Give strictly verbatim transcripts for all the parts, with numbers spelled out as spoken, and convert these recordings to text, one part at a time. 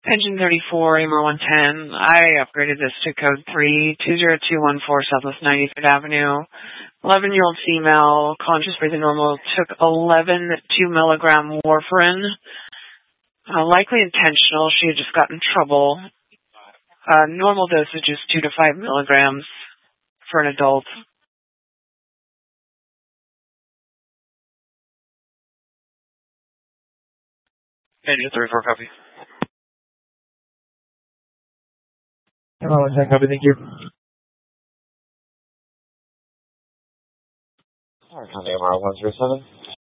Engine thirty-four, Amer one ten. I upgraded this to code three, two zero two one four Southwest ninety-third Avenue. eleven-year-old female, conscious breathing normal, took eleven two milligram warfarin. Uh, likely intentional. She had just gotten in trouble. Uh, normal dosage is two to five milligrams for an adult. Engine thirty-four, copy. Hello, one ten, copy, thank you. Sorry, County M R one zero seven.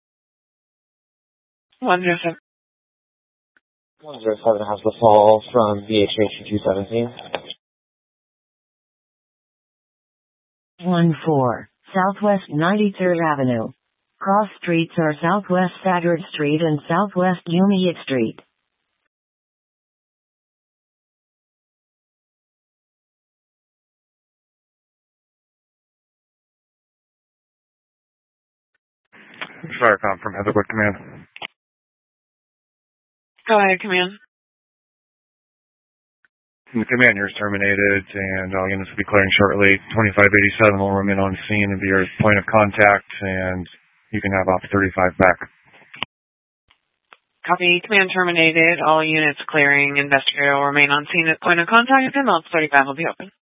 one zero seven. one zero seven has the fall from V H H two seventeen. one four, Southwest ninety-third Avenue. Cross streets are Southwest Saggart Street and Southwest Umayette Street. Firecom from Heatherwood Command. Go ahead, Command. The command here is terminated, and all units will be clearing shortly. twenty-five eighty-seven will remain on scene and be your point of contact, and you can have Op thirty-five back. Copy. Command terminated. All units clearing. Investigator will remain on scene at point of contact, and Op thirty-five will be open.